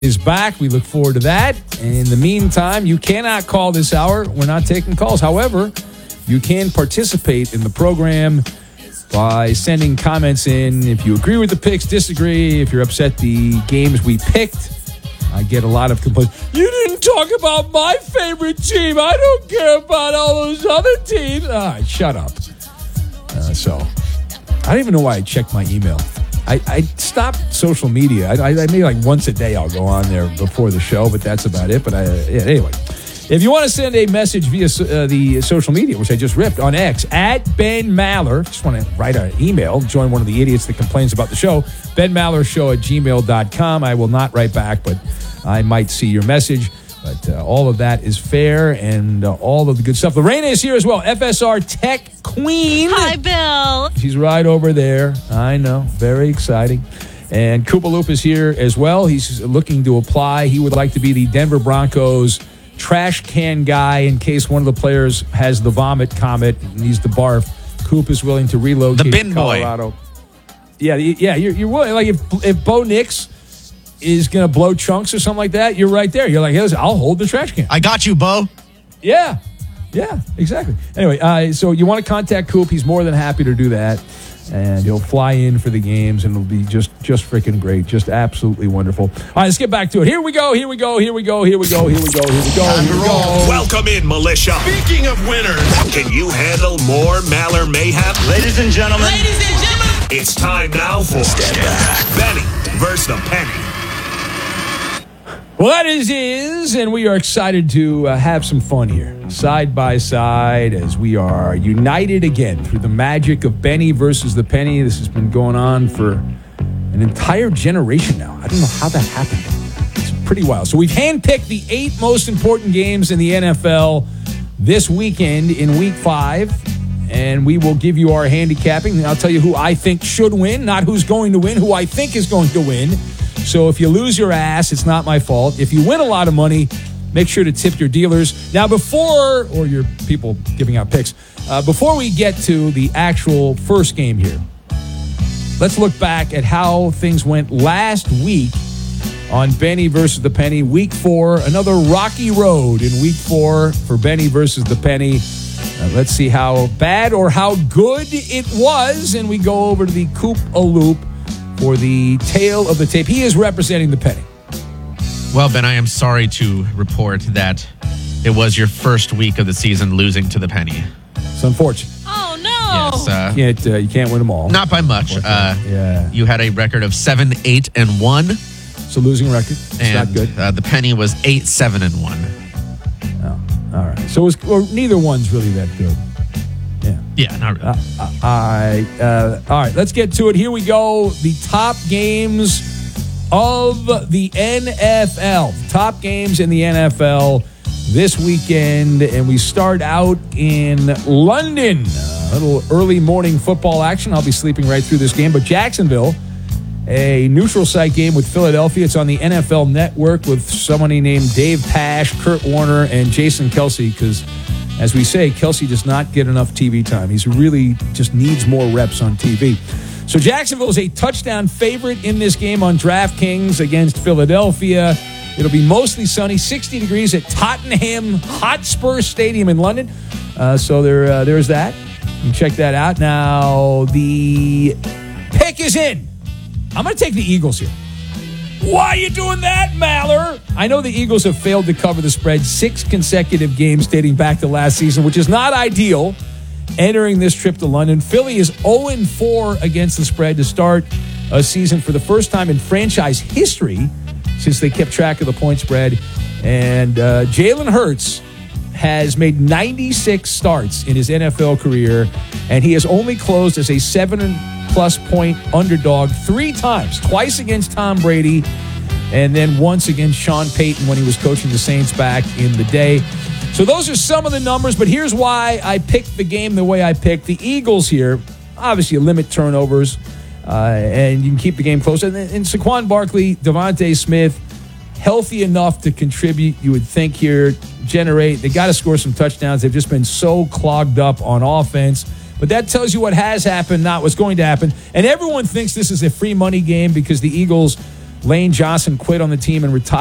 is back. We look forward to that. And in the meantime, you cannot call this hour. We're not taking calls. However, you can participate in the program by sending comments in. If you agree with the picks, disagree, if you're upset the games we picked. I get a lot of complaints. You didn't talk about my favorite team. I don't care about all those other teams. All right, shut up. So I don't even know why I checked my email. I stopped social media. I maybe like once a day I'll go on there before the show, but that's about it. But anyway, if you want to send a message via the social media, which I just ripped on X, at Ben Maller, just want to write an email, join one of the idiots that complains about the show, benmallershow@gmail.com. I will not write back, but I might see your message. But all of that is fair and all of the good stuff. Lorena is here as well, FSR Tech Queen. Hi, Bill. She's right over there. I know. Very exciting. And Koopaloop is here as well. He's looking to apply. He would like to be the Denver Broncos trash can guy in case one of the players has the vomit comet and needs to barf. Coop is willing to relocate the bin to Colorado. Boy. Yeah, you're willing. Like if Bo Nix is going to blow chunks or something like that, you're right there. You're like, hey, listen, I'll hold the trash can. I got you, Bo. Yeah, exactly. Anyway, so you want to contact Coop. He's more than happy to do that. And he'll fly in for the games, and it'll be just freaking great. Just absolutely wonderful. All right, let's get back to it. Here we go. Welcome in, militia. Speaking of winners, can you handle more Maller mayhem? Ladies and gentlemen. It's time now for Step Back. Benny versus the Penny. Well, that is, and we are excited to have some fun here, side by side, as we are united again through the magic of Benny versus the Penny. This has been going on for an entire generation now. I don't know how that happened. It's pretty wild. So we've handpicked the 8 most important games in the NFL this weekend in Week 5, and we will give you our handicapping. And I'll tell you who I think should win, not who's going to win, who I think is going to win. So if you lose your ass, it's not my fault. If you win a lot of money, make sure to tip your dealers. Now, or your people giving out picks, before we get to the actual first game here, let's look back at how things went last week on Benny versus the Penny. Week 4, another rocky road in Week 4 for Benny versus the Penny. Let's see how bad or how good it was, and we go over to the Koop-a-Loop for the tail of the tape. He is representing the Penny. Well, Ben, I am sorry to report that it was your first week of the season losing to the Penny. It's unfortunate. Oh, no. Yes. You can't win them all. Not by much. You had a record of 7-8-1. It's a losing record. It's not good. The Penny was 8-7-1. Oh, all right. So neither one's really that good. Yeah, not really. All right, let's get to it. Here we go. The top games of the NFL. Top games in the NFL this weekend. And we start out in London. A little early morning football action. I'll be sleeping right through this game. But Jacksonville, a neutral site game with Philadelphia. It's on the NFL Network with somebody named Dave Pasch, Kurt Warner, and Jason Kelce, because as we say, Kelce does not get enough TV time. He's really just needs more reps on TV. So Jacksonville is a touchdown favorite in this game on DraftKings against Philadelphia. It'll be mostly sunny, 60 degrees at Tottenham Hotspur Stadium in London. So there's that. You can check that out. Now, the pick is in. I'm going to take the Eagles here. Why are you doing that, Maller? I know the Eagles have failed to cover the spread 6 consecutive games dating back to last season, which is not ideal entering this trip to London. Philly is 0-4 against the spread to start a season for the first time in franchise history since they kept track of the point spread. And Jalen Hurts has made 96 starts in his NFL career, and he has only closed as a 7+ point underdog 3 times, twice against Tom Brady and then once against Sean Payton when he was coaching the Saints back in the day. So those are some of the numbers, but here's why I picked the game the way I picked. The Eagles here, obviously limit turnovers, and you can keep the game close. And Saquon Barkley, Devontae Smith, healthy enough to contribute, you would think here, generate. They got to score some touchdowns. They've just been so clogged up on offense. But that tells you what has happened, not what's going to happen. And everyone thinks this is a free money game because the Eagles Lane Johnson quit on the team and retired.